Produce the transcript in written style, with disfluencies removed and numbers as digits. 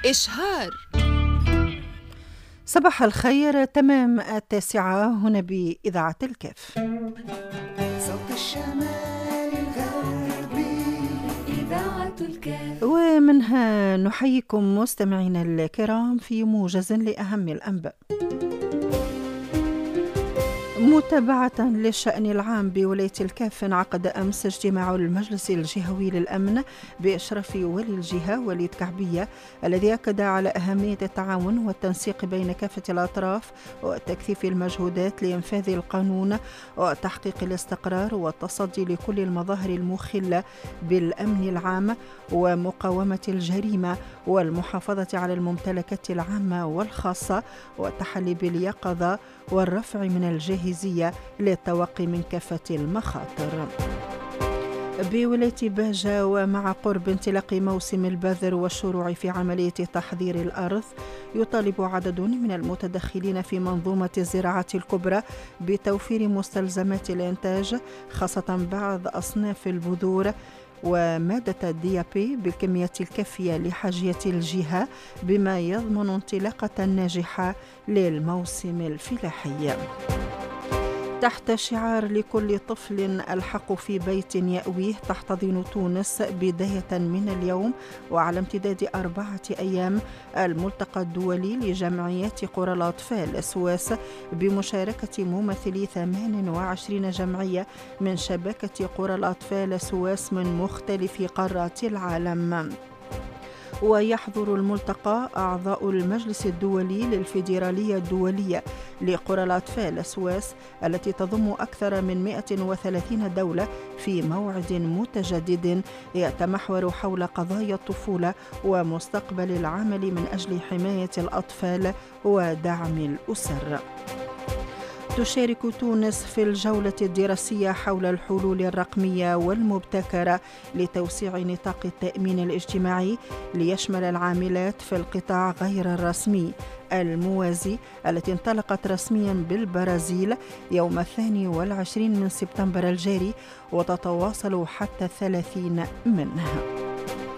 إشهار. صباح الخير، تمام 9 هنا بإذاعة الكاف. صوت الشمال الغربي إذاعة الكاف. ومنها نحييكم مستمعينا الكرام في موجز لأهم الأنباء. متابعة للشأن العام بولاية الكاف، انعقد أمس اجتماع المجلس الجهوي للأمن بإشراف ولي الجهة وليد كعبية، الذي أكد على أهمية التعاون والتنسيق بين كافة الأطراف وتكثيف المجهودات لإنفاذ القانون وتحقيق الاستقرار والتصدي لكل المظاهر المخلة بالأمن العام ومقاومة الجريمة والمحافظة على الممتلكات العامة والخاصة والتحلي باليقظة والرفع من الجاهزية للتوقي من كافة المخاطر. بولاية باجة، ومع قرب انطلاق موسم البذر والشروع في عملية تحضير الأرض، يطالب عدد من المتدخلين في منظومة الزراعة الكبرى بتوفير مستلزمات الإنتاج، خاصة بعض أصناف البذور ومادة الديابي بالكميات الكافية لحاجية الجهة، بما يضمن انطلاقة ناجحة للموسم الفلاحي. تحت شعار لكل طفل الحق في بيت يأويه، تحتضن تونس بداية من اليوم وعلى امتداد 4 أيام الملتقى الدولي لجمعيات قرى الأطفال سواس، بمشاركة ممثلي 28 جمعية من شبكة قرى الأطفال سواس من مختلف قارات العالم. ويحضر الملتقى أعضاء المجلس الدولي للفيدرالية الدولية لقرى الأطفال سواس، التي تضم أكثر من 130 دولة، في موعد متجدد يتمحور حول قضايا الطفولة ومستقبل العمل من أجل حماية الأطفال ودعم الأسر. تشارك تونس في الجولة الدراسية حول الحلول الرقمية والمبتكرة لتوسيع نطاق التأمين الاجتماعي ليشمل العاملات في القطاع غير الرسمي الموازي، التي انطلقت رسميا بالبرازيل يوم 22 من سبتمبر الجاري وتتواصل حتى 30 منها.